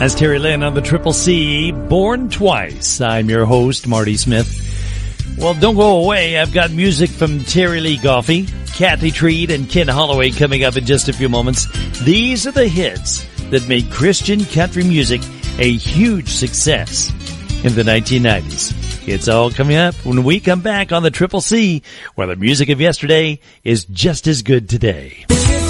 That's Terry Lynn on the Triple C, Born Twice. I'm your host, Marty Smith. Well, don't go away. I've got music from Terry Lee Goffey, Kathy Treat, and Ken Holloway coming up in just a few moments. These are the hits that made Christian country music a huge success in the 1990s. It's all coming up when we come back on the Triple C, where the music of yesterday is just as good today.